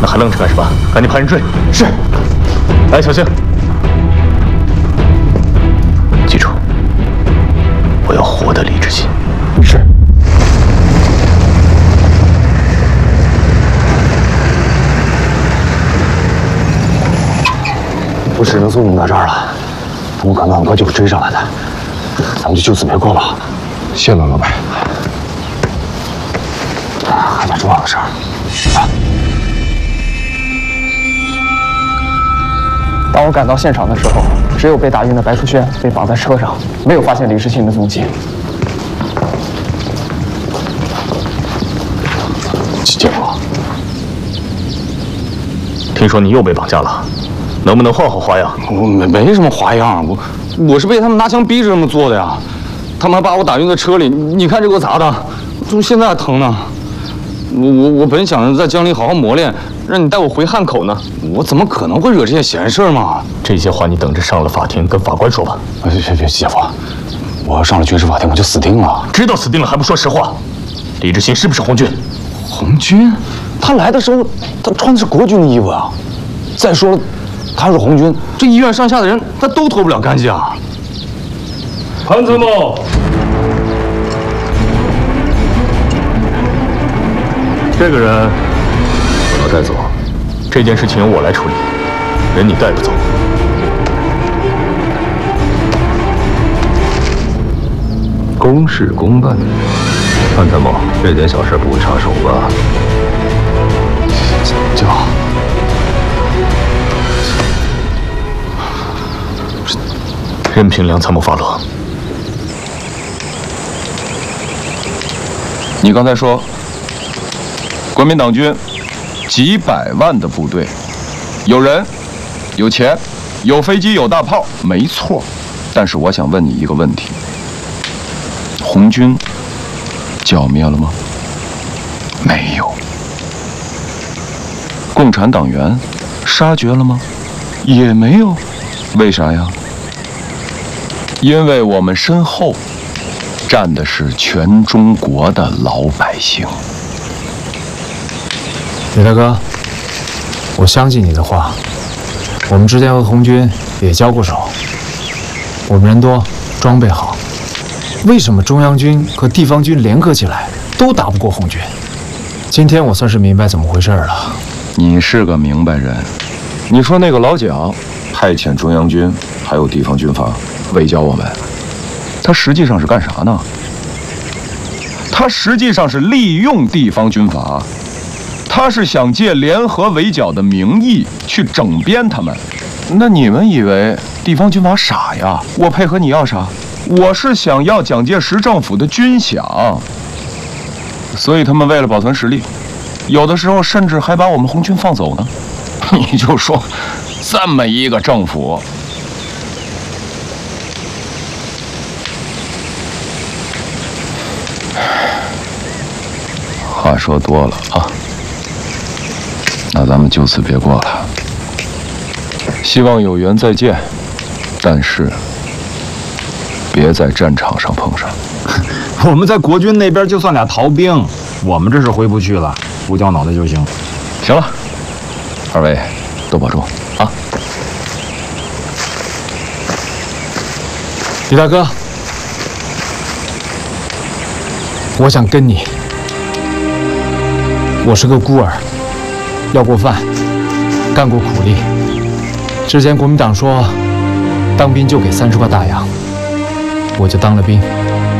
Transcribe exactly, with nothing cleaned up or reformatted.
那还愣着干什么？赶紧派人追！ 是。 哎，小心！记住，我要活的李志新。 是。我只能送你们到这儿了，不可能很快就会追上来的，咱们就就此别过吧。谢了，老白。还点重要的事儿。啊！ 当我赶到现场的时候，只有被打晕的白淑轩被绑在车上，没有发现李世信的踪迹。 姐夫， 听说你又被绑架了，能不能换换花样？ 我没没什么花样，我我是被他们拿枪逼着这么做的呀。他们还把我打晕在车里，你看这给我砸的，怎么现在还疼呢？我我我本想在江里好好磨练，让你带我回汉口呢，我怎么可能会惹这些闲事嘛？ 这些话你等着上了法庭跟法官说吧。 别别别，姐夫，我要上了军事法庭，我就死定了。 知道死定了还不说实话？李志新是不是红军？ 红军？他来的时候他穿的是国军的衣服啊。再说了，他是红军，这医院上下的人他都脱不了干净啊。 潘参谋。这个人我要带走，这件事情由我来处理，人你带不走。 公事公办。潘参谋，这点小事不会插手吧？ 姐夫， 任凭梁参谋发落。 你刚才说，国民党军几百万的部队，有人，有钱，有飞机，有大炮，没错。但是我想问你一个问题：红军剿灭了吗？没有。共产党员杀绝了吗？也没有。为啥呀？因为我们身后站的是全中国的老百姓。 李大哥，我相信你的话。我们之前和红军也交过手，我们人多，装备好。为什么中央军和地方军联合起来都打不过红军？今天我算是明白怎么回事了。 你是个明白人。你说那个老蒋派遣中央军还有地方军阀围剿我们，他实际上是干啥呢？他实际上是利用地方军阀，他是想借联合围剿的名义去整编他们。那你们以为地方军阀傻呀？我配合你要啥？我是想要蒋介石政府的军饷，所以他们为了保存实力，有的时候甚至还把我们红军放走呢。你就说，这么一个政府，话说多了啊，那咱们就此别过了。希望有缘再见，但是别在战场上碰上。 我们在国军那边就算俩逃兵，我们这是回不去了，不掉脑袋就行。 行了，二位都保重啊！ 李大哥，我想跟你。我是个孤儿，要过饭，干过苦力。之前国民党说，当兵就给三十块大洋，我就当了兵。